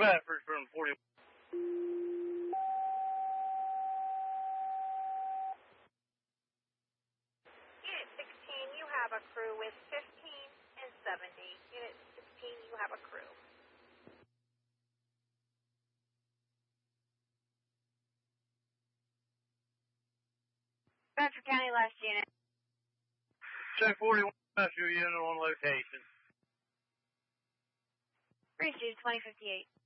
Bradford from 40. Unit 16, you have a crew with 15 and 70. Unit 16, you have a crew. Bradford County, last unit. Check 41 rescue unit on location. Reach 2058.